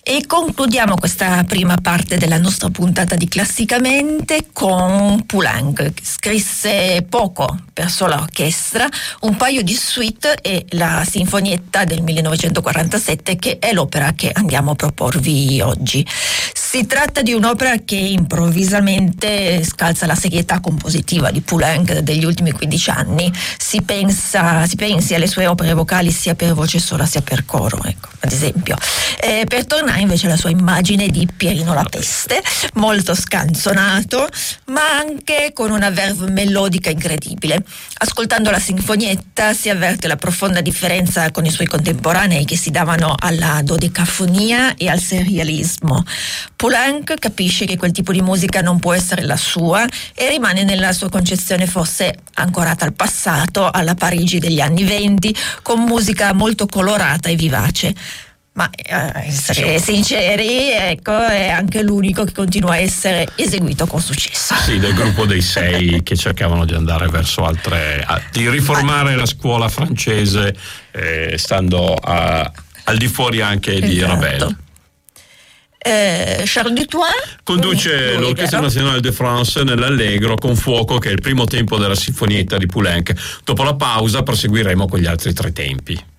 E concludiamo questa prima parte della nostra puntata di Classicamente con Poulenc, che scrisse poco per sola orchestra, un paio di suite e la Sinfonietta del 1947, che è l'opera che andiamo a proporvi oggi. Si tratta di un'opera che improvvisamente scalza la serietà compositiva di Poulenc degli ultimi 15 anni. Si pensi alle sue opere vocali sia per voce sola sia per coro, ecco, ad esempio. Per tornare invece alla sua immagine di Pierino la Peste, molto scanzonato, ma anche con una verve melodica incredibile. Ascoltando la Sinfonietta si avverte la profonda differenza con i suoi contemporanei che si davano alla dodecafonia e al serialismo. Poulenc capisce che quel tipo di musica non può essere la sua e rimane nella sua concezione forse ancorata al passato, alla Parigi degli anni '20, con musica molto colorata e vivace. Ma essere sinceri, ecco, è anche l'unico che continua a essere eseguito con successo. Sì, del gruppo dei 6 che cercavano di andare verso di riformare la scuola francese, stando al di fuori anche di Ravel. Charles Dutoit conduce l'Orchestra Nazionale de France nell'Allegro con fuoco, che è il primo tempo della Sinfonietta di Poulenc. Dopo la pausa proseguiremo con gli altri 3 tempi.